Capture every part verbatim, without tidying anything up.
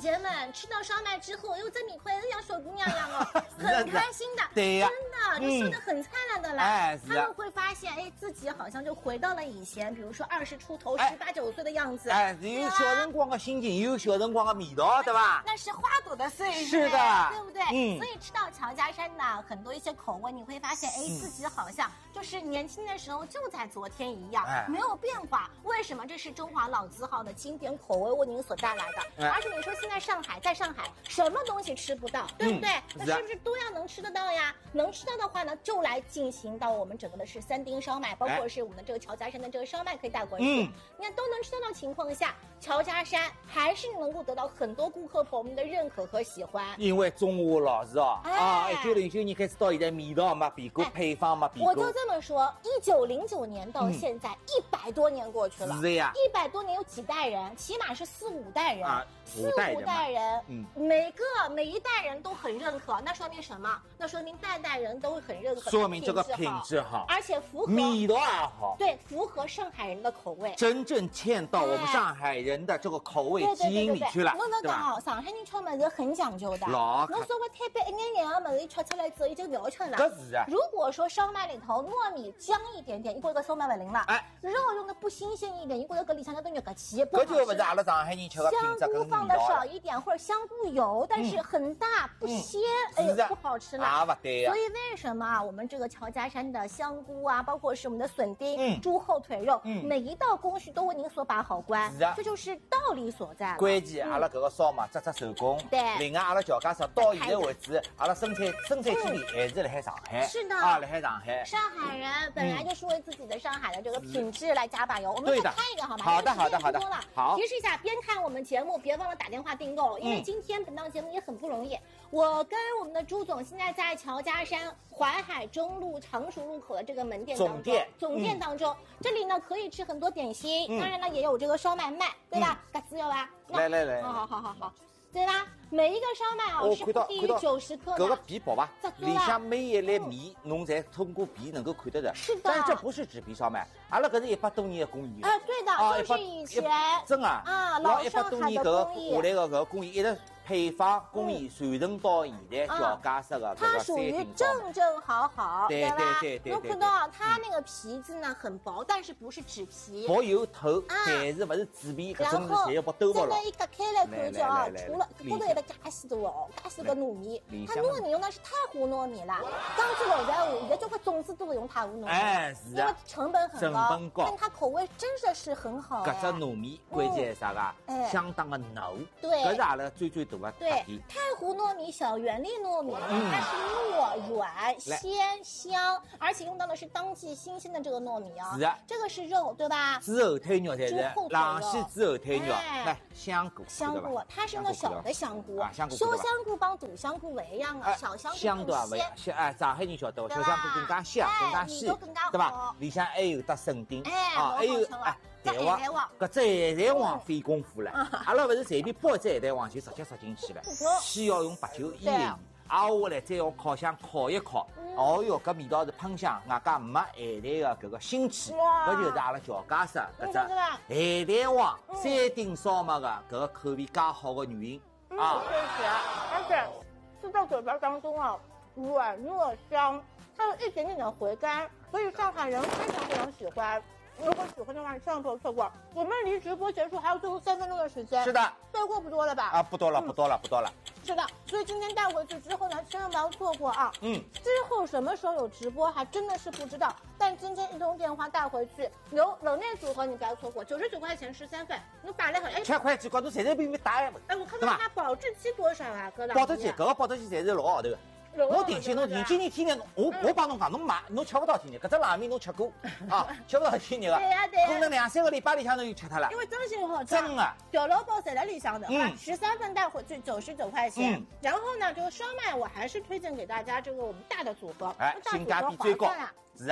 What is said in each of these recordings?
姐们吃到烧麦之后，又在米块像小姑娘一样哦，很开心的， 对呀， 真的就笑得很灿烂的啦。 哎， 他们会发现，哎，自己好像就回到了以前，比如说二十出头、十八九岁的样子。 哎，有小辰光的心情，有小辰光的味道，对吧？ 那是花朵的岁月， 是的， 对不对？嗯。所以吃到乔家山的很多一些口味，你会发现，哎，自己好像就是年轻的时候就在昨天一样，没有变化。为什么？这是中华老字号的经典口味为您所带来的。而且你说现在上海，在上海什么东西吃不到，对不对？那是不是都要能吃得到呀？能吃到的话呢，就来进行到我们整个的是三丁烧麦，包括是我们的这个乔家山的这个烧麦可以带回去。嗯，你看都能吃得到情况下，乔家山还是能够得到很多顾客朋友们的认可和喜欢。因为中华老字号啊，一九零九年开始到现在，味道没变过，配方没变过。 我就这么说，一九零九年到现在一百多年过去了， 是的呀， 一百多年有几代人，起码是四五代人。啊四五代人，嗯，每个每一代人都很认可，那说明什么？那说明代代人都很认可， 说明这个品质好， 而且符合味道也好， 对，符合上海人的口味， 真正嵌到我们上海人的这个口味基因里去了。 我能讲哦，上海人吃么子很讲究的， 老侬稍微太白一眼眼的么子吃出来之后，已经不要吃了。 这是啊。 如果说烧麦里头糯米僵一点点，一觉得烧麦不灵了，哎，肉用的不新鲜一点，一觉得搿里向都肉个气， 搿就不是阿拉上海人吃的品质跟味道。 香菇放的少一点。或者香菇有，但是很大、嗯、不鲜，嗯、哎呦不好吃了啊，不对呀。 所以为什么啊？我们这个乔家山的香菇啊，包括是我们的笋丁、嗯、猪后腿肉，嗯、每一道工序都为您所把好关，是啊，这就是道理所在了。 关键阿拉搿个烧嘛，只只手工。对。另外，阿拉乔家山到现在为止，阿拉生产生产基地还是辣海上海。 是的。 啊，辣海上海。 上海人本来就是为自己的上海的这个品质来加把油。我们再看一个好吗？ 好的，好的，好的。好。 提示一下，边看我们节目，别忘了打电话订购。因为今天本档节目也很不容易，我跟我们的朱总现在在乔家山淮海中路常熟路口的这个门店当中，总店总店当中，嗯、这里呢可以吃很多点心，嗯、当然呢也有这个烧麦卖，对吧？嘎子有吧？ 来来来， 好好好好好。对吧？每一个烧麦啊是不低于九十克的。 这个皮薄吧？里向每一粒米，侬才通过皮能够看得着。 是的。 但这不是纸皮烧麦，阿拉搿是一百多年的工艺。 啊，对的，就是以前真啊啊老上海的工艺。 下来的搿个工艺一直配方工艺传承到现在，乔家式的它属于正正好好， 对吧？ 对对对。 侬看到它那个皮子呢很薄，但是不是纸皮， 薄有透，但是不是纸皮，搿种是侪要把兜不牢。 一割开来看就啊，除了高头有个介许多哦，介许个糯米，它糯米用的是太湖糯米啦。刚去老在湖，现在交关种子都是用太湖糯米， 哎是因为成本很高， 成本高， 但它口味真的是很好。 搿只糯米关键是啥个？相当的糯， 对， 搿是阿拉最最大的特点。 太湖糯米、小圆粒糯米，它是糯软鲜香，而且用到的是当季新鲜的这个糯米啊。 是啊， 这个是肉对吧？ 猪后腿肉才是，狼溪猪后腿肉。来香菇， 香菇，它是用的小的香菇， 香菇， 小香菇帮大香菇不一样啊，小香菇香度啊不一样，哎，上海人晓得，小香菇更加香，更加鲜，对吧？里向还有得笋丁， 啊，还有哎。 蛋黄，搿只海带黄费功夫了。阿拉勿是随便剥一只海带黄就直接塞进去了，先要用白酒腌一腌，挨下来再用烤箱烤一烤。哦哟，搿味道是喷香，外加没海带的搿个腥气，搿就是阿拉乔家式搿只海带黄三丁烧麦的搿个口味介好的原因啊。 确实，而且吃到嘴巴当中啊，软糯香，它有一点点的回甘，所以上海人非常非常喜欢。如果喜欢的话，千万不要错过。我们离直播结束还有最后三分钟的时间。 是的， 错过不多了吧？ 啊，不多了，不多了，不多了。 是的，所以今天带回去之后呢，千万不要错过啊！嗯，之后什么时候有直播还真的是不知道。但今天一通电话带回去，有冷链组合你不要错过，九十九块钱十三份，你摆了很哎， 七块几，光侬随随便便打。哎， 我看到它保质期多少啊，哥？ 保质期，搿个保质期才是六个号头。我定心，侬你今年天热，我我帮侬讲，侬买侬吃不到天热，搿只冷面侬吃过啊，吃不到天热个， 对呀对呀， 可能两三个礼拜里向侬就吃脱了。 因为真心好吃， 真的， 调料包在里向的，嗯，十三份带回去九十九块钱。嗯，然后呢，这个烧麦我还是推荐给大家这个我们大的组合， 哎，性价比最高，是啊，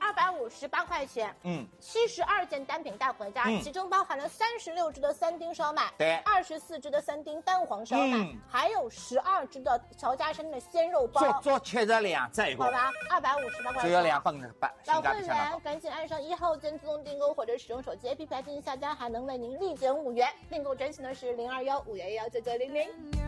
二百五十八块钱，嗯，七十二件单品带回家，嗯、其中包含了三十六只的三丁烧麦， 对， 二十四只的三丁蛋黄烧麦，嗯、还有十二只的乔家山的鲜肉包， 足足七十两只一个， 好吧，二百五十八块钱， 只要两本半， 老会员赶紧按上一号键自动订购，或者使用手机 A P P 进行下单，还能为您立减五元。订购专线呢是零二幺五幺幺九九零零。